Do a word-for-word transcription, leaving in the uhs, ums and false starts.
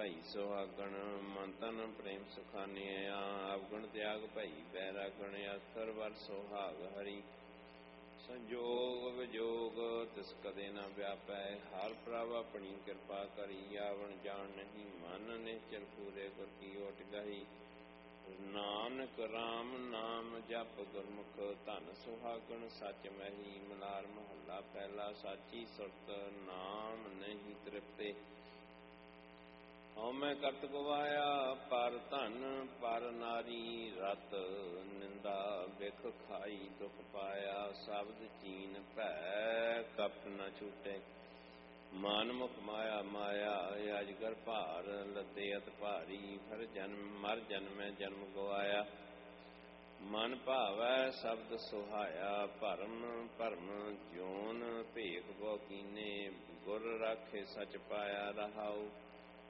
ਭਾਈ ਸੁਹਾਗਣ। ਮਨ ਤਨ ਪ੍ਰੇਮ ਸੁਖਾਨਿਆ ਅਵਗੁਣ ਤਿਆਗ ਭਈ ਬੈਰਾਗਣ। ਅਸਰ ਵਰ ਸੁਹਾਗ ਹਰੀ ਸੰਜੋਗ ਵਿਜੋਗ ਤਿਸ ਕਦੇ ਨਾ ਵਿਆਪੈ। ਹਰ ਪ੍ਰਭ ਆਪਣੀ ਕਿਰਪਾ ਕਰੀ ਆਵਣ ਜਾਣ ਨਹੀਂ ਮਨ ਨਿਸ਼ਚਲ ਪੂਰੇ ਗੁਰ ਕੀ ਓਟ ਗਈ। ਨਾਨਕ ਰਾਮ ਨਾਮ ਜਪ ਗੁਰਮੁਖ ਧਨ ਸੁਹਾਗਣ। ਸੱਚ ਮਹੀ ਮਲਾਰ ਮਹੱਲਾ ਪਹਿਲਾ। ਸਾਚੀ ਸੁਰਤ ਨਾਮ ਨਹੀਂ ਤ੍ਰਿਪਤੇ ਹਉਮੈ ਕਰਤ ਗਵਾਇਆ। ਪਰ ਧਨ ਪਰ ਨਾਰੀ ਰਤ ਨਿੰਦਾ ਬਿਖ ਖਾਈ ਦੁਖ ਪਾਇਆ। ਸ਼ਬਦ ਚੀਨ ਭੈ ਕਪਟ ਨ ਛੂਟੇ ਮਨ ਮੁਖ ਮਾਇਆ ਮਾਇਆ। ਅਜਗਰ ਭਾਰ ਲੱਦੇ ਅਤ ਭਾਰੀ ਫਿਰ ਜਨਮ ਮਰ ਜਨਮੈ ਜਨਮ ਗਵਾਇਆ। ਮਨ ਭਾਵੈ ਸ਼ਬਦ ਸੁਹਾਇਆ ਭਰਮ ਭਰਮ ਜੋਨ ਭੇਖ ਬਹੁ ਕੀਨੇ। ਗੁਰ ਰਾਖੇ ਸਚ ਪਾਇਆ ਰਹਾਉ